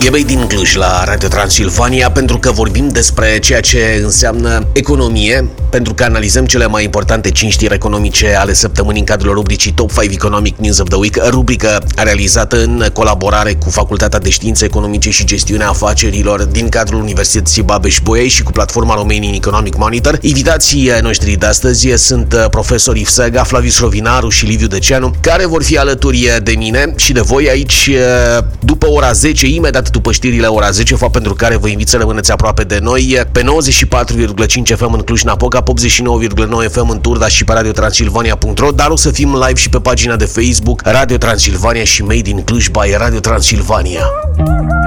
E Made in Cluj la Radio Transilvania pentru că vorbim despre ceea ce înseamnă economie, pentru că analizăm cele mai importante 5 știri economice ale săptămânii în cadrul rubricii Top 5 Economic News of the Week, rubrică realizată în colaborare cu Facultatea de Științe Economice și Gestiunea Afacerilor din cadrul Universității Babeș-Bolyai și cu platforma Romanian Economic Monitor. Invitații noștri de astăzi sunt profesori Yves Sega, Flavius Rovinaru și Liviu Deceanu, care vor fi alături de mine și de voi aici după ora 10, imediat după știrile ora 10, fapt pentru care vă invit să rămâneți aproape de noi pe 94,5 FM în Cluj-Napoca, 89,9 FM în Turda și pe radiotransilvania.ro, dar o să fim live și pe pagina de Facebook Radio Transilvania și Made in Cluj by Radio Transilvania.